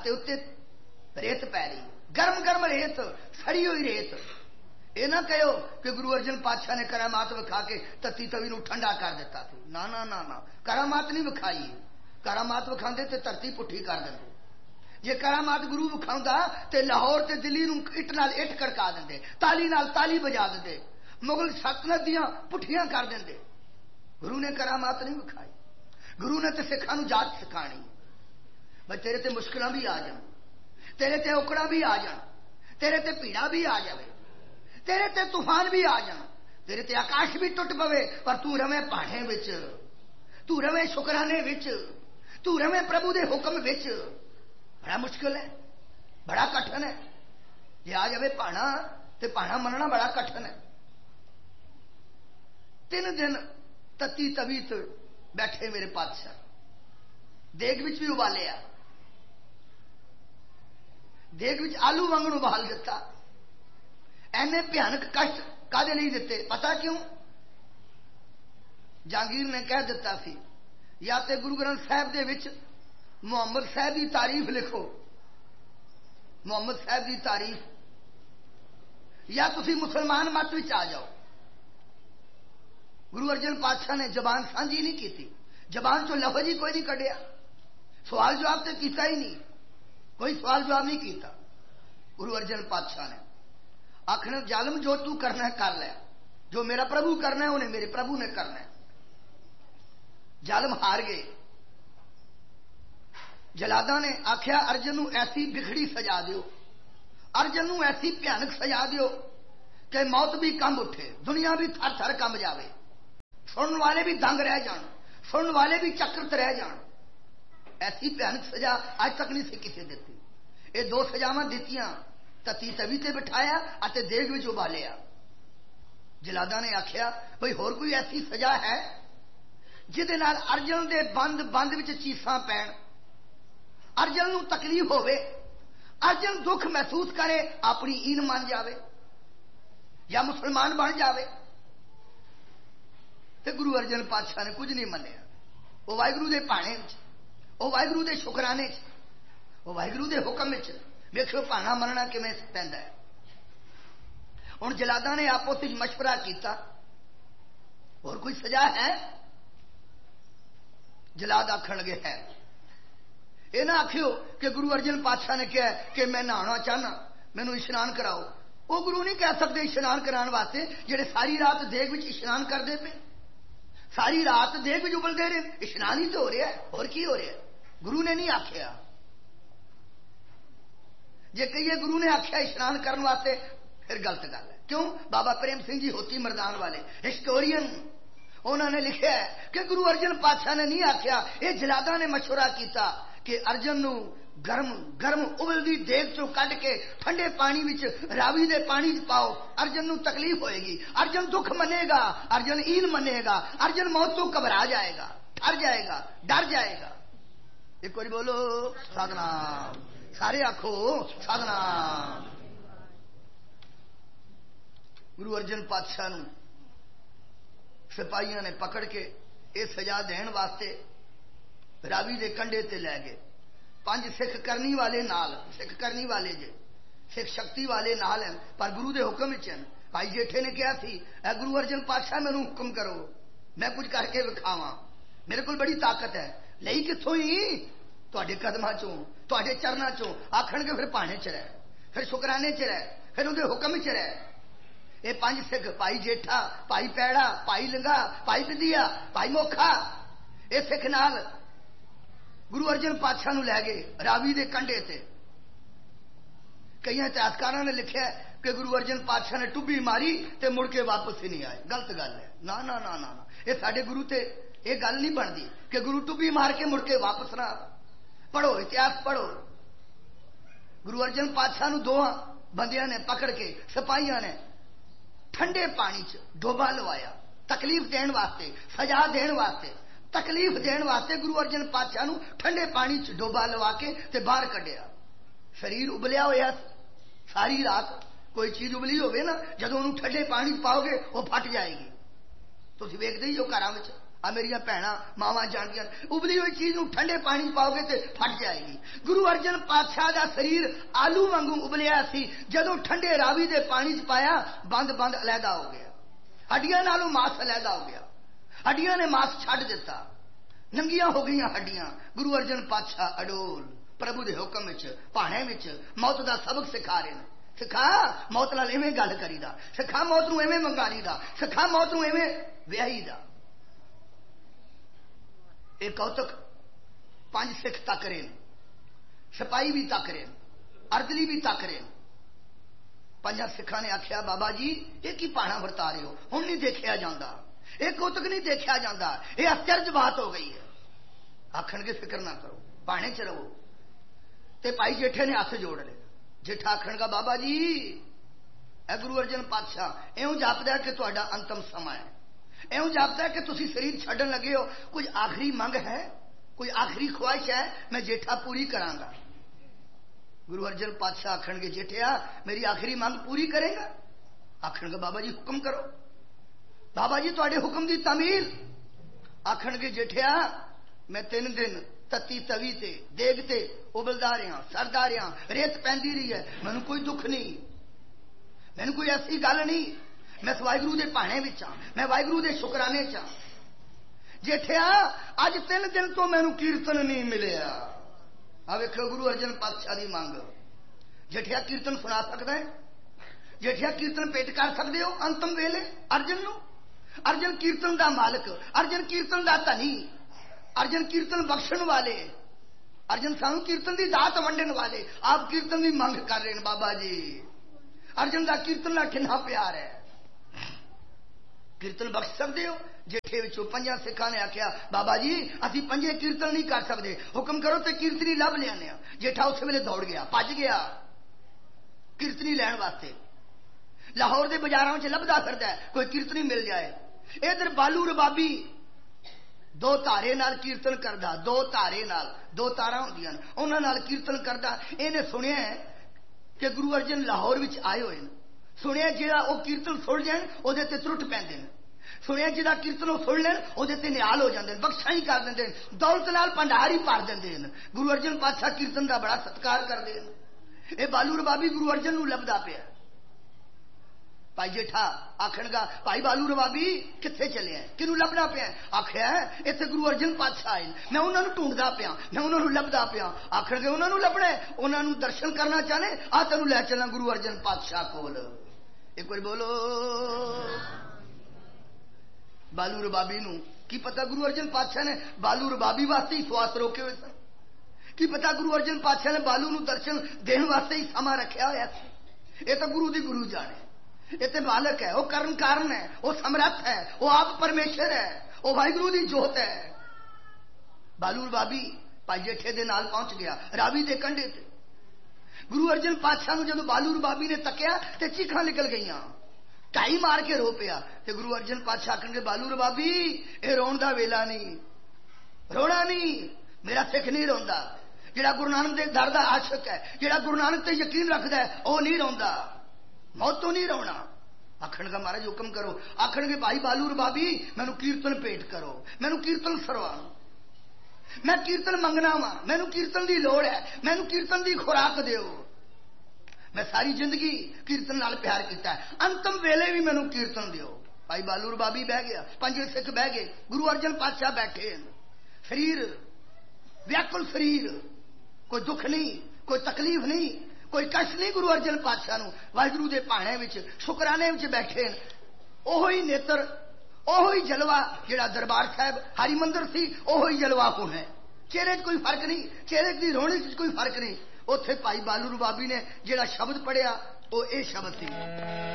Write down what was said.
उत्ते रेत पै रही, गर्म गर्म रेत, सड़ी हुई रेत। ये ना कहो कि गुरु अर्जन पातशाह ने करामात विखा के तत्ती तवी नूं ठंडा कर दिता सी। ना ना ना ना, करामात नहीं विखाई। करामात विखांदे ते धरती पुठी कर देंदे। जे करामात गुरु विखाउंदा ते लाहौर ते दिल्ली नूं इट नाल इट खड़का देंदे, ताली नाल ताली बजा देंदे, मुगल सल्तनत दियां पुठियां कर देंदे। गुरु ने करामात नहीं विखाई। गुरु ने तो सिखां नूं जाच सिखाणी। भाई तेरे ते मुश्किलां भी आ जाण, तेरे ते औकड़ां भी आ जाण, तेरे ते पीड़ा भी आ जावे, तेरे ते तूफान भी आ जाण, तेरे ते आकाश भी टुट पवे, पर तू रवें भाणे विच, तू रवें शुकराने विच, तू रवें प्रभु दे हुक्म विच। बड़ा मुश्किल है, बड़ा कठिन है। जे आ जावे भाणा ते भाणा मनना बड़ा कठिन है। 3 दिन तत्ती तवी ते बैठे मेरे पातशाह, देग विच भी उबालिया, देग विच आलू वांगण उबाल दिता। ऐने भयानक कष्ट कादे नहीं दिते, पता क्यों? जहांगीर ने कह दिता सी, या ते गुरु ग्रंथ साहब दे विच मुहम्मद साहब की तारीफ लिखो, मुहम्मद साहब की तारीफ, या तुसी मुसलमान मत विच आ जाओ। गुरु अर्जन पातशाह ने जबान सांझी नहीं की, जबान चो लफज ही कोई नहीं कढ़िया, सवाल जवाब तो किया ही नहीं, कोई सवाल जवाब नहीं किया। गुरु अर्जन पातशाह ने आखना, जालम जो तू करना है कर ले, जो मेरा प्रभु करना है उन्हें मेरे प्रभु ने करना है। जालम हार गए। जलादा ने आख्या, अर्जन नूं ऐसी बिखड़ी सजा दियो, अर्जन नूं ऐसी भयानक सजा दियो कि मौत भी कंब उठे, दुनिया भी थर थर कंब जावे, सुनने वाले भी दंग रह जान, सुनने वाले भी चक्रत रह जान। ऐसी भयानक सजा अज तक नहीं सी किसी दिती। ये 2 सजावां दित्तियां, तत्ती तवी ते बिठाया अते देग विच उबालिया। जलादा ने आख्या, भाई होर कोई ऐसी सजा है जिहदे नाल अर्जन दे बंद बंद विच चीसां पैण, अर्जन नूं तकलीफ होवे, अर्जन दुख महसूस करे, अपनी ईन मान जावे या मुसलमान बन जावे। ते गुरु अर्जन पातशाह ने कुछ नहीं मन्निया। वो वाहिगुरू दे भाणे विच, वो वाहिगुरू दे शुकराने च, वो वाहिगुरू दे हुक्म विच वेखो भाणा मनना किवें पैंदा है। हुण जलादा ने आपस विच मशवरा कीता, और कोई सजा है? जलाद आखण लगे है। ये ना आखियो कि गुरु अर्जन पातशाह ने कहा कि मैं नहाना चाहना, मैनू इशनान कराओ। वो गुरु नहीं कह सकते इशनान कराने वास्ते जेड़े सारी रात देग विच इशनान करते पे, सारी रात देग विच उबलते रहे, इशनान ही तो हो रहा है, और की हो रहा है? गुरु ने नहीं आख्या। जे कहिए गुरु ने आख्या इशनान करने वास्ते, फिर गलत गल है। क्यों? बाबा प्रेम सिंह जी होती मरदान वाले हिस्टोरियन, उन्होंने लिखा है कि गुरु अर्जन पातशाह ने नहीं आख्या, ये जलादा ने मशवरा किया कि अर्जन नूं गर्म गर्म उबलती देग चो कढ़ के ठंडे पानी विच रावी दे पानी च पाओ, अर्जन नूं तकलीफ होएगी, अर्जन दुख मनेगा, अर्जन ईन मनेगा, अर्जन मौत तो घबरा जाएगा, ठर जाएगा, डर जाएगा। एक बार बोलो सतनाम, सारे आखो सतनाम। गुरु अर्जन पातशाह नूं सिपाहियों ने पकड़ के ये सजा देने वास्ते रावी दे कंडे ते लै गए। 5 सिख करनी वाले नाल, सिख करनी वाले जे सिख शक्ति वाले नाल हैं, पर गुरु दे हुक्म विच हैं। भाई जेठे ने कहा सी, ऐ गुरु अर्जन पातशाह मैनू हुक्म करो, मैं कुछ करके विखावां, मेरे को बड़ी ताकत है। लई कित्थों ही? तुहाडे कदमां चों, तुहाडे चरनां चों। आखणगे फिर भाणे च रह, फिर शुकराने च रह, फिर उहदे हुक्म च रह। ये 5 सिख, भाई जेठा, भाई पैड़ा, भाई लिंगा, भाई बिदिया, भाई मोखा, ये सिख नाल गुरु अर्जन पातशाह नूं लै गए रावी दे कंढे ते। कई इतिहासकारों ने लिखा कि गुरु अर्जन पातशाह ने टुब्बी मारी ते मुड़ के वापस ही नहीं आए। गलत गल है। ना ना ना ना ना, ये साडे गुरु ते ये गल नहीं बनती कि गुरु टुब्बी मार के मुड़ के वापस ना। पढ़ो इतिहास पढ़ो। गुरु अर्जन पातशाह नूं 2 बंदियां ने पकड़ के सिपाहियां ने ठंडे पानी च डोबा लवाया, तकलीफ देने वास्ते, सजा देने वास्ते, तकलीफ देने वास्ते गुरु अर्जन पातशाह नूं ठंडे पानी च डोबा लवा के ते बाहर कढ़िया। शरीर उबलिया होया सारी रात, कोई चीज उबली होवे ना, जदों उन्होंने ठंडे पानी च पाओगे वो फट जाएगी। तुसीं वेखदे ही हो घरां विच आ मेरिया भैन मावां जानदियां उबली हुई चीज नूं ठंडे पानी पाओगे तो फट जाएगी। गुरु अर्जन पातशाह का शरीर आलू वांगू उबलिया सी, जदों ठंडे रावी दे पानी च पाया बंद बंद अलहदा हो गया, हड्डियां नालों मांस अलहदा हो गया, हड्डियां ने मांस छड्ड दिता, नंगियां हो गई हड्डियां। गुरु अर्जन पातशाह अडोल प्रभु के हुक्म विच भाणे विच मौत का सबक सिखा रहे हैं। सिखा मौत नाल इवें गल करीदा, सिखा मौत नूं इवें मंगारीदा, सिखा मौत नूं इवें विआहीदा। एक कौतक 5 सिख तक रहे, सिपाही भी तक रहे, अर्दली भी तक रहे। 5 सिखा ने आख्या बाबा जी ये की पाना वरता रहे हो, हुण नहीं देखा जाता, एक कौतक नहीं देखा जाता, यह आश्चर्य बात हो गई है। आखण के फिक्र ना करो, पाने च रहो। ते भाई जेठे ने हथ जोड़ ले। जेठा आखण का बाबा जी ए गुरु अर्जन पातशाह इउं जापदा कि तुहाडा अंतिम समा है, इउं जापदा कि तुसीं शरीर छड्डण लगे हो, कुछ आखिरी मंग है, कोई आखिरी ख्वाहिश है, मैं जेठा पूरी करांगा। गुरु अर्जन पातशाह आखण के जेठिया मेरी आखिरी मंग पूरी करेगा? आखण का बाबा जी हुक्म करो। बाबा जी तुहाडे हुक्म की तामील। आखण के जेठिया मैं 3 दिन तत्ती तवी ते देग ते उबलदा रहा, सरदा रहा, रेत पैंदी रही है, मैनू कोई दुख नहीं, मैनू कोई ऐसी गल नहीं, मैं वाहिगुरू दे भाणे विच हां, मैं वाहिगुरू दे शुकराने च हां। जेठिया अज 3 दिन तो मैनू कीर्तन नहीं मिलिया। आ वेखो गुरु अर्जन पातशाह दी मंग। जेठिया कीर्तन सुना सकदा है? जेठिया कीर्तन पेट कर सकदे हो अंतिम वेले अर्जन नूं? अर्जन कीर्तन दा मालिक, अर्जन कीर्तन दा धनी, अर्जन कीर्तन बख्शण वाले, अर्जन सानू कीर्तन की दात वंडन वाले, आप कीर्तन की मंग कर रहे हैं। बाबा जी अर्जन का कीर्तन का कितना प्यार है, कीर्तन बख्श सकते हो? जेठे विचों 5 सिखा ने आख्या बाबा जी असीं 5 कीर्तन नहीं कर सकते, हुक्म करो तो कीर्तनी लभ लिया। जेठा उस वेले दौड़ गया, भज गया कीर्तनी लैण वास्ते। लाहौर के बाजारों च लभदा फिरदा है कोई कीर्तनी मिल जाए। इधर बालू रबाबी 2 तारे नाल कीर्तन करदा, 2 तारे नाल, 2 तारा होंदियां उन्हां नाल कीर्तन करदा। इहने सुनिया कि गुरु अर्जन लाहौर विच आए हुए हैं। सुनिया जिहड़ा वो कीर्तन सुन जाए उहदे ते त्रुट पैंदे ने, सुनिया जिहड़ा कीर्तन वो सुन लैन उहदे ते निहाल हो जांदे ने, बख्शा ही कर देंदे ने, दौलत नाल भंडार ही भर देंदे ने। गुरु अर्जन पातशाह कीर्तन का बड़ा सत्कार करदे ने। ये बालू रबाबी गुरु अर्जन नूं लभदा पिया। भाई जेठा आखणगा भाई बालू रबाबी कित्थे चले हैं, किनू लभदा पिया? आख्या इत्थे गुरु अर्जन पातशाह आए, मैं उन्हां नूं ढूंढदा पिया, मैं उन्हां नूं लभदा पिया। आखणगे उन्हां नूं लभना है, उन्हां नूं दर्शन करना चाहने, आ तैनूं लै चलां गुरु अर्जन पातशाह कोल। एक बार बोलो। बालू रबाबी नूं की पता गुरु अर्जन पातशाह ने बालू रबाबी वास्ते ही स्वास रोके हुए सन, की पता गुरु अर्जन पातशाह ने बालू नूं दर्शन देने वास्ते ही समा रखा होया सी। ये तो गुरु दी गुरु जाने, ये तो मालक है, वो कर्म कारण है, वो समर्थ है, वो आप परमेश्वर है, वो वाहिगुरू दी जोत है। बालू रबाबी भाई जेठे दे नाल पहुंच गया रावी दे कंढे ते। गुरु अर्जन पातशाह नूं जदों बालू रबाबी ने तकिया ते चीखां निकल गईयां, ढाई मार के रो पिया। ते गुरु अर्जन पातशाह आखणगे बालू रबाबी ये रोण दा वेला नहीं, रोना नहीं, मेरा सिख नहीं रोंदा। जिहड़ा गुरु नानक दे दर दा आशिक है, जिहड़ा गुरु नानक ते यकीन रखदा है, वो नहीं रोंदा, मौत तो नहीं रोना। आखणगा महाराज हुक्म करो। आखणगे भाई बालू रबाबी मैनू कीर्तन भेंट करो, मैनू कीर्तन सरवाओ, मैं कीर्तन मंगना वा, मैनू कीर्तन की लोड़ है, मैनू कीर्तन की खुराक दिओ। मैं सारी जिंदगी कीर्तन नाल प्यार किया, अंतिम वेले भी मैनू कीर्तन दिओ। भाई बालू रबाबी बह गया, 5 सिख बह गए, गुरु अर्जन पातशाह बैठे हैं। शरीर व्याकुल शरीर, कोई दुख नहीं, कोई तकलीफ नहीं, कोई कष्ट नहीं। गुरु अर्जन पातशाह नूं वाहिगुरू दे भाणे विच शुकराने विच बैठे हैं। ओही नेत्र, ओही जलवा जिहड़ा दरबार साहब हरिमंदिर सी, ओही जलवा हुण है। चेहरे च कोई फर्क नहीं, चेहरे की रोहनी च कोई फर्क नहीं। उत्थे भाई बालू रबाबी ने जिहड़ा शब्द पढ़िया वो ये शब्द सी।